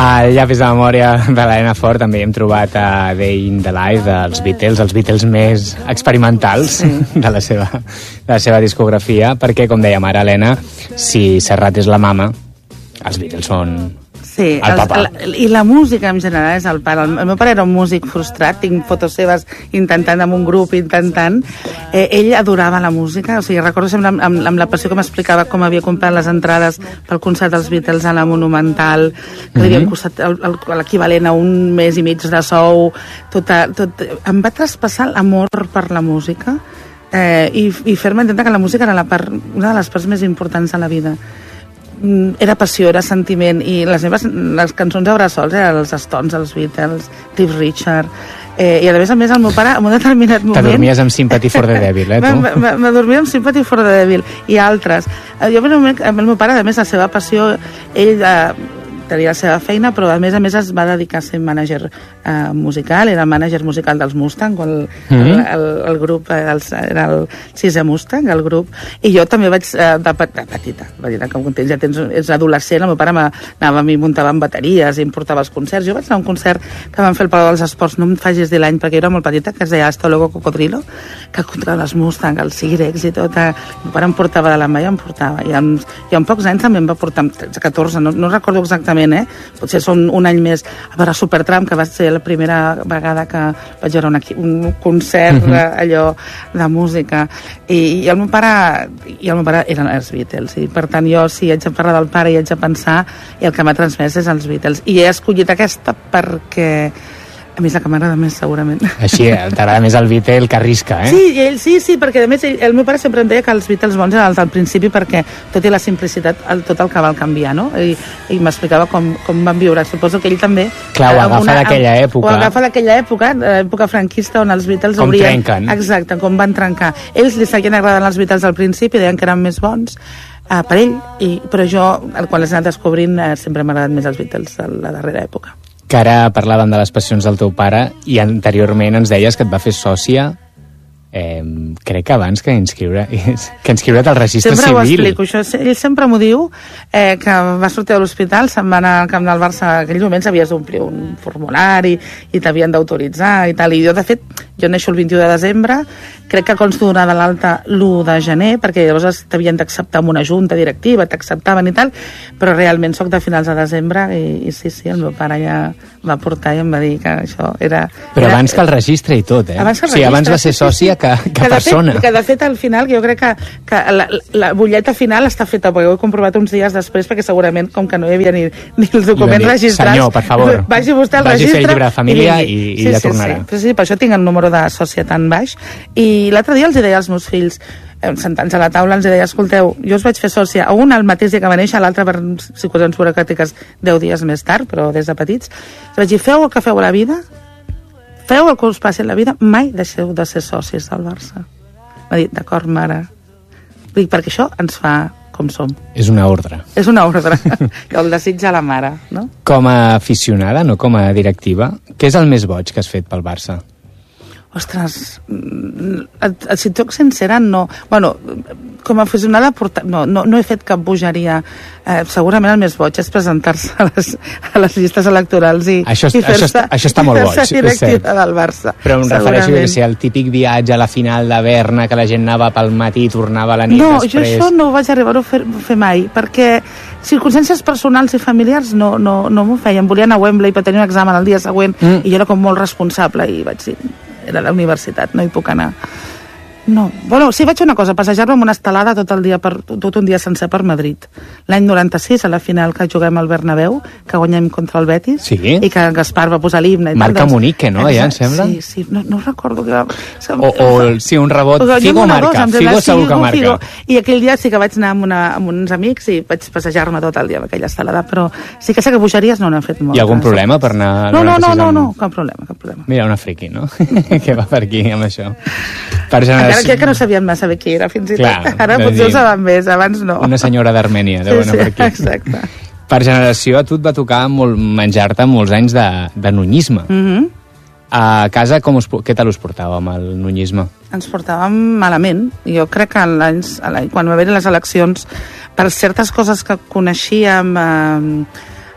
Al llapis de memòria de l'Helena Fort també hem trobat a Day in the Life dels Beatles, els Beatles més experimentals de la seva discografia, perquè, com dèiem ara, Helena, si Serrat és la mama, els Beatles són el papa. I la música en general és el pare. El meu pare era un músic frustrat, tinc fotos seves intentant amb un grup, ell adorava la música, o sigui, recordo sempre amb la passió que m'explicava com havia comprat les entrades pel concert dels Beatles a la Monumental, que li havien costat l'equivalent a un mes i mig de sou, em va traspassar l'amor per la música i fer-me entendre que la música era una de les parts més importants de la vida. Era passió, era sentiment, i les cançons de bressols eren els Stones, els Beatles, Cliff Richard, i a més el meu pare en un determinat moment... T'adormies amb Sympathy for the Devil, tu? M'adormia amb Sympathy for the Devil i altres. Jo, el meu pare, a més, la seva passió, ell tenia la seva feina, però a més es va dedicar a ser mànager musical, era mànager musical dels Mustang, el grup era el 6è Mustang, el grup, i jo també vaig, de petita, com ja ets adolescent, el meu pare anava, m'hi muntava amb bateries i em portava els concerts. Jo vaig anar a un concert que van fer el Palau dels Esports, no em facis dir l'any, perquè jo era molt petita, que es deia Hasta Luego Cocodrilo, que contra les Mustang, els Sirex i tot, el meu pare em portava de la mà i em portava, i en pocs anys també em va portar, 14, no recordo exactament, potser són un any més, a veure Supertramp, que va ser la primera vegada que vaig veure un concert allò de música, i el meu pare eren els Beatles, i per tant jo, si haig de parlar del pare i haig de pensar, i el que m'ha transmès és els Beatles, i he escollit aquesta perquè a mi és la que m'agrada més, segurament. Així, t'agrada més el Beatle que arrisca, Sí, perquè a més el meu pare sempre em deia que els Beatles bons eren els del principi, perquè tot i la simplicitat, tot el que val canviar, no? I m'explicava com van viure. Suposo que ell també... Clar, ho agafa d'aquella època. Ho agafa d'aquella època, època franquista, on els Beatles com trenquen. Exacte, com van trencar. Ells li seguien agradant els Beatles al principi, deien que eren més bons per ell, però jo, quan les he anat descobrint, sempre m'ha agradat més els Beatles a la darrera època. Que ara parlàvem de les passions del teu pare i anteriorment ens deies que et va fer sòcia, crec que abans que inscriure't al registre civil. Sempre ho civil. explico, això. Ell sempre m'ho diu, que va sortir de l'hospital, se'n va anar al camp del Barça, en aquells moments havies d'omplir un formulari i t'havien d'autoritzar i tal, i jo, de fet, jo neixo el 21 de desembre, crec que consto donar de l'alta l'1 de gener, perquè llavors t'havien d'acceptar amb una junta directiva, t'acceptaven i tal, però realment soc de finals de desembre i sí, el meu pare ja va portar i em va dir que això era... Però abans que el registre i tot, Abans que el registre. Sí, abans va ser sòcia que persona. Que de fet al final jo crec que la butlleta final està feta, perquè ho he comprovat uns dies després, perquè segurament com que no hi havia ni els documents registrats, senyor, per favor, vagi vostè al registre, vagi a fer el llibre de família i ja tornarà. Sí, per això tinc el número de sòcia tan baix, i l'altre dia els deia als meus fills, sentant-se a la taula, els deia, escolteu, jo us vaig fer sòcia, un el mateix dia que va néixer, l'altre per situacions burocràtiques 10 dies més tard, però des de petits, vaig dir, feu el que feu a la vida, feu el que us passi a la vida, mai deixeu de ser socis del Barça. M'ha dit, d'acord, mare. Dic, perquè això ens fa com som. És una ordre. És una ordre. El desig de la mare, no? Com a aficionada, no com a directiva, què és el més boig que has fet pel Barça? Ostres, si et soc sincera, no. Bueno, com a aficionada no he fet cap bogeria. Segurament el més boig és presentar-se a les llistes electorals i fer-se això està molt boig, directiva del Barça. Però em refereixo a ser el típic viatge a la final de Berna, que la gent anava pel matí i tornava a la nit després. No, jo això no vaig arribar a fer mai, perquè circumstàncies personals i familiars no m'ho feien. Volia anar a Wembley per tenir un examen el dia següent i jo era com molt responsable i vaig dir, era a la universitat, no hi puc anar. No. Bueno, sí, vaig fer una cosa, passejar-me amb una estelada tot un dia sencer per Madrid. L'any 96, a la final que juguem al Bernabéu, que guanyem contra el Betis, i que Gaspar va posar l'himne. Marca Munique, no? Ja em sembla? Sí, no recordo que... Sí, un rebot, Figo marca, Figo segur que marca. I aquell dia sí que vaig anar amb uns amics i vaig passejar-me tot el dia amb aquella estelada, però sí que sé que bogeries no n'he fet molt. Hi ha algun problema per anar... No, cap problema. Mira, una friqui, no? Que va per aquí amb això. Encara que no sabien massa bé qui era, fins i tot. Ara potser ho saben més, abans no. Una senyora d'Armènia, deu anar per aquí. Exacte. Per generació, a tu et va tocar menjar-te molts anys de nunyisme. A casa, què tal us portàveu amb el nunyisme? Ens portàvem malament. Jo crec que quan va haver les eleccions, per certes coses que coneixíem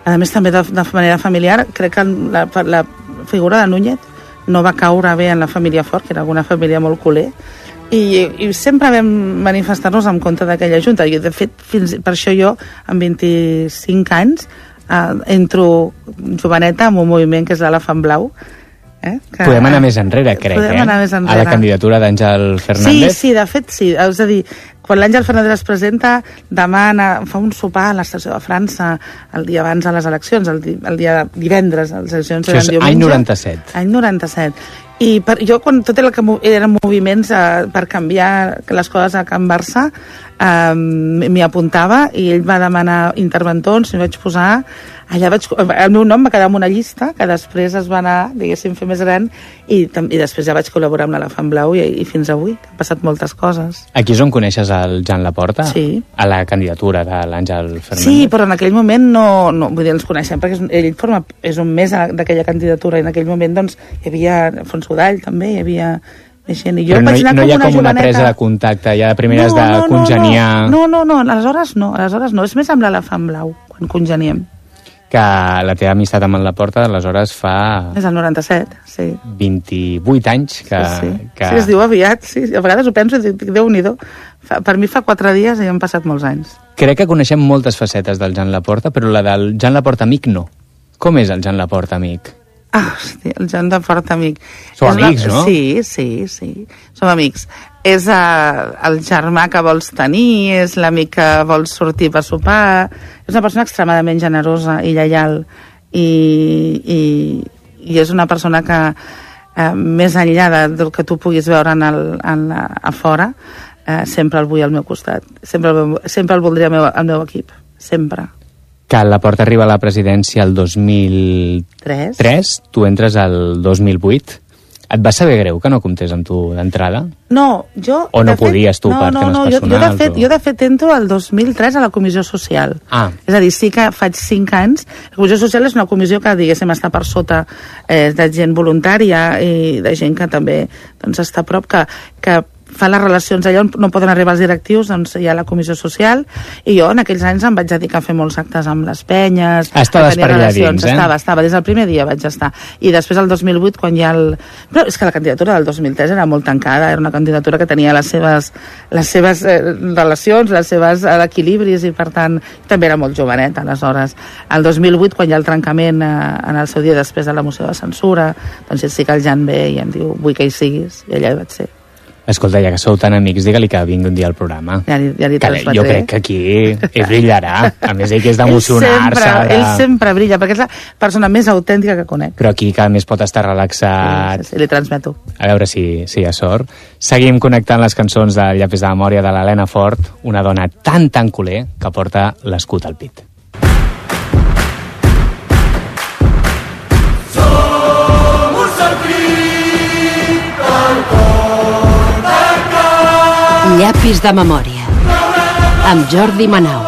A més, també de manera familiar, crec que la figura de Núñez no va caure bé en la família Fort, que era una família molt culer, i sempre vam manifestar-nos en contra d'aquella junta. I, de fet, per això jo, amb 25 anys, entro joveneta en un moviment que és l'Elefant Blau. Podem anar més enrere, crec, més enrere. A la candidatura d'Àngel Fernández. Sí, de fet sí. És a dir, quan l'Àngel Fernández es presenta, fa un sopar a l'estació de França el dia abans de les eleccions, el dia divendres, les eleccions eren diumenge. Any 97. Any 97. I jo, quan tot eren moviments per canviar les coses a Can Barça, m'hi apuntava i ell va demanar interventors, m'hi vaig posar. El meu nom va quedar en una llista que després es va anar, diguéssim, fer més gran i després ja vaig col·laborar amb l'Elefant Blau i fins avui, que han passat moltes coses. Aquí és on coneixes el Jan Laporta? Sí. A la candidatura de l'Àngel Fernández? Sí, però en aquell moment no vull dir, ens coneixem perquè ell és un més d'aquella candidatura i en aquell moment doncs hi havia Fons Godall també, hi havia gent. I jo però no hi ha com joveneta. una presa de contacte, ja de primeres de congeniar... No, aleshores no, és més amb l'Elefant Blau, quan congeniem. Que la teva amistat amb el Laporta, aleshores fa... És el 97, sí. 28 anys que... Sí, es diu aviat, sí. A vegades ho penso i dic, Déu-n'hi-do. Per mi fa 4 dies i han passat molts anys. Crec que coneixem moltes facetes del Jan Laporta, però la del Jan Laporta amic no. Com és el Jan Laporta amic? Hòstia, el Jan Laporta amic. Sou amics, no? Sí. Som amics. És el germà que vols tenir, és l'amic que vols sortir per sopar. És una persona extremadament generosa i lleial. I és una persona que, més enllà del que tu puguis veure a fora, sempre el vull al meu costat. Sempre el voldria al meu equip. Sempre. Que el Laporta arriba a la presidència el 2003, tu entres el 2008. Et va saber greu que no comptés amb tu d'entrada? No, jo... O no podies tu per temes personals? Jo de fet entro el 2003 a la Comissió Social. És a dir, sí que faig 5 anys. La Comissió Social és una comissió que, diguéssim, està per sota de gent voluntària i de gent que també doncs, està a prop, que fan les relacions allà on no poden arribar els directius, doncs hi ha la Comissió Social, i jo en aquells anys em vaig dedicar a fer molts actes amb les penyes. Estaves per allà dins, Estava, des del primer dia vaig estar. I després el 2008, quan hi ha Però és que la candidatura del 2003 era molt tancada, era una candidatura que tenia les seves relacions, les seves equilibris, i per tant també era molt jovenet, aleshores. El 2008, quan hi ha el trencament en el seu dia després de la moció de censura, doncs sí que el Jan ve i em diu, vull que hi siguis, i allà hi vaig ser. Escolta, ja que sou tan amics, digue-li que vingui un dia al programa. Ja li transmetré. Jo crec que aquí ell brillarà. A més, ell que és d'emocionar-se. Ell sempre brilla, perquè és la persona més autèntica que conec. Però aquí cada més pot estar relaxat. Sí, li transmeto. A veure si hi ha sort. Seguim connectant les cançons del Llapis de memòria de l'Helena Fort, una dona tan culer que porta l'escut al pit. Llapis de memòria amb Jordi Manau.